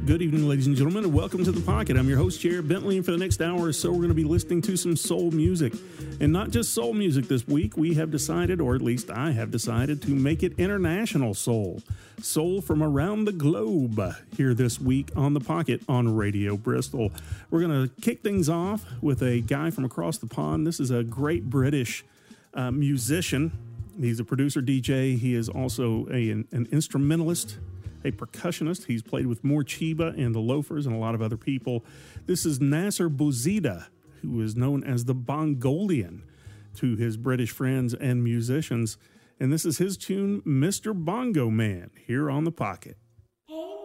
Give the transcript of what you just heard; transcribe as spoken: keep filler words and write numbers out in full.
Good evening, ladies and gentlemen, and welcome to The Pocket. I'm your host, Jared Bentley, and for the next hour or so, we're going to be listening to some soul music. And not just soul music this week. We have decided, or at least I have decided, to make it international soul. Soul from around the globe here this week on The Pocket on Radio Bristol. We're going to kick things off with a guy from across the pond. This is a great British uh, musician. He's a producer, D J. He is also a, an, an instrumentalist, a percussionist. He's played with Morcheeba and the Loafers and a lot of other people. This is Nasser Bouzida, who is known as the Bongolian to his British friends and musicians. And this is his tune, Mister Bongo Man, here on The Pocket.